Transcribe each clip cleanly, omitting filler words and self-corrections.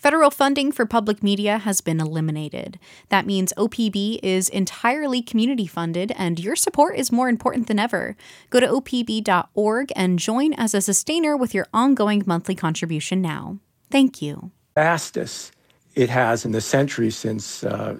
Federal funding for public media has been eliminated. That means OPB is entirely community funded, and your support is more important than ever. Go to opb.org and join as a sustainer with your ongoing monthly contribution now. Thank you. Fastest it has in the century since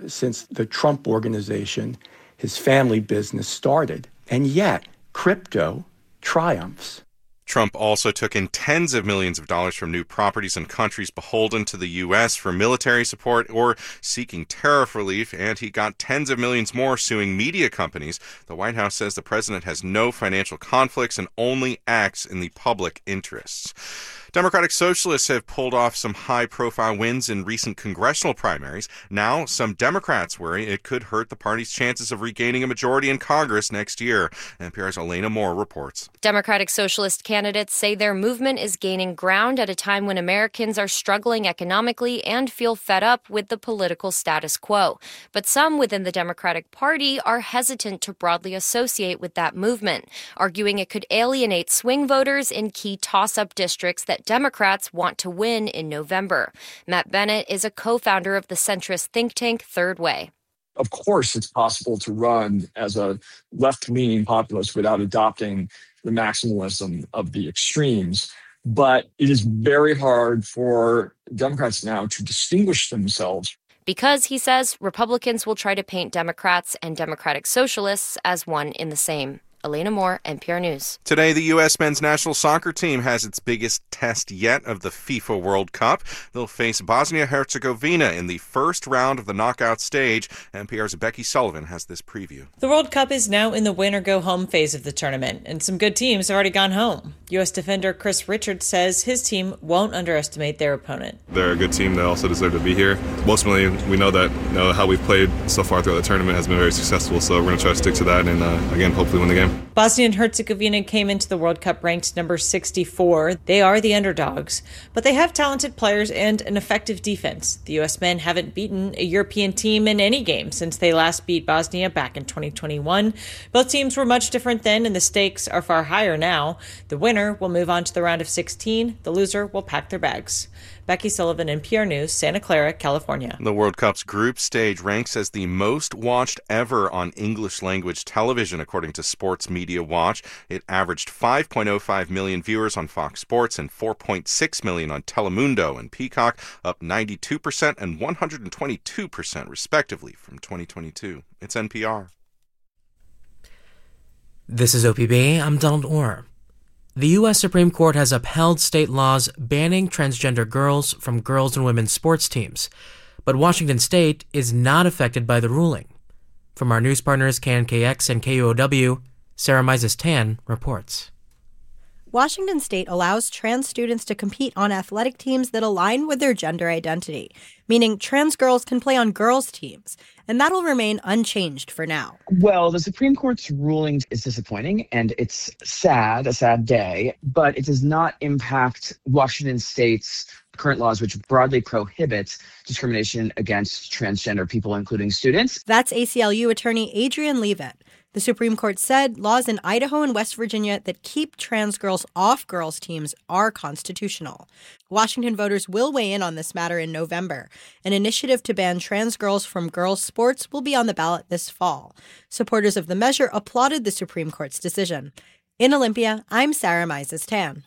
the Trump Organization, his family business, started. And yet, crypto triumphs. Trump also took in tens of millions of dollars from new properties in countries beholden to the U.S. for military support or seeking tariff relief, and he got tens of millions more suing media companies. The White House says the president has no financial conflicts and only acts in the public interests. Democratic Socialists have pulled off some high-profile wins in recent congressional primaries. Now, some Democrats worry it could hurt the party's chances of regaining a majority in Congress next year. NPR's Elena Moore reports. Democratic Socialist candidates say their movement is gaining ground at a time when Americans are struggling economically and feel fed up with the political status quo. But some within the Democratic Party are hesitant to broadly associate with that movement, arguing it could alienate swing voters in key toss-up districts that Democrats want to win in November. Matt Bennett is a co-founder of the centrist think tank Third Way. Of course, it's possible to run as a left-leaning populist without adopting the maximalism of the extremes. But it is very hard for Democrats now to distinguish themselves. Because, he says, Republicans will try to paint Democrats and Democratic Socialists as one in the same. Elena Moore, NPR News. Today, the U.S. men's national soccer team has its biggest test yet of the FIFA World Cup. They'll face Bosnia-Herzegovina in the first round of the knockout stage. NPR's Becky Sullivan has this preview. The World Cup is now in the win-or-go-home phase of the tournament, and some good teams have already gone home. U.S. defender Chris Richards says his team won't underestimate their opponent. They're a good team. They also deserve to be here. Ultimately, we know that how we've played so far throughout the tournament has been very successful, so we're going to try to stick to that and, again, hopefully win the game. Bosnia and Herzegovina came into the World Cup ranked number 64. They are the underdogs, but they have talented players and an effective defense. The U.S. men haven't beaten a European team in any game since they last beat Bosnia back in 2021. Both teams were much different then, and the stakes are far higher now. The winner will move on to the round of 16. The loser will pack their bags. Becky Sullivan, NPR News, Santa Clara, California. The World Cup's group stage ranks as the most watched ever on English-language television, according to Sports Media Watch. It averaged 5.05 million viewers on Fox Sports and 4.6 million on Telemundo and Peacock, up 92% and 122% respectively from 2022. It's NPR. This is OPB. I'm Donald Orr. The U.S. Supreme Court has upheld state laws banning transgender girls from girls' and women's sports teams, but Washington State is not affected by the ruling. From our news partners KNKX and KUOW, Sarah Mises-Tan reports. Washington State allows trans students to compete on athletic teams that align with their gender identity, meaning trans girls can play on girls' teams, and that'll remain unchanged for now. Well, the Supreme Court's ruling is disappointing, and it's a sad day, but it does not impact Washington State's current laws, which broadly prohibit discrimination against transgender people, including students. That's ACLU attorney Adrian Leavitt. The Supreme Court said laws in Idaho and West Virginia that keep trans girls off girls' teams are constitutional. Washington voters will weigh in on this matter in November. An initiative to ban trans girls from girls' sports will be on the ballot this fall. Supporters of the measure applauded the Supreme Court's decision. In Olympia, I'm Sarah Mises-Tan.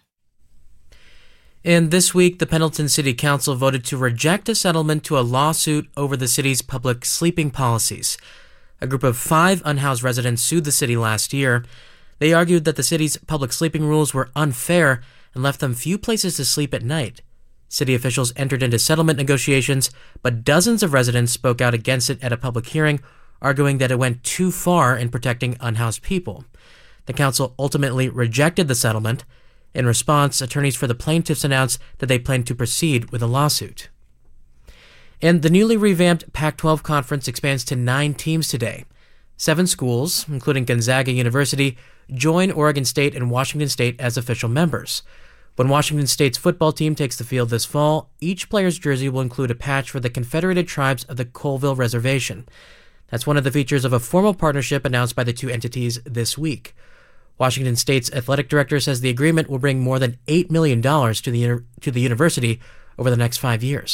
And this week, the Pendleton City Council voted to reject a settlement to a lawsuit over the city's public sleeping policies. A group of 5 unhoused residents sued the city last year. They argued that the city's public sleeping rules were unfair and left them few places to sleep at night. City officials entered into settlement negotiations, but dozens of residents spoke out against it at a public hearing, arguing that it went too far in protecting unhoused people. The council ultimately rejected the settlement. In response, attorneys for the plaintiffs announced that they plan to proceed with a lawsuit. And the newly revamped Pac-12 conference expands to 9 teams today. 7 schools, including Gonzaga University, join Oregon State and Washington State as official members. When Washington State's football team takes the field this fall, each player's jersey will include a patch for the Confederated Tribes of the Colville Reservation. That's one of the features of a formal partnership announced by the 2 entities this week. Washington State's athletic director says the agreement will bring more than $8 million to the university over the next 5 years.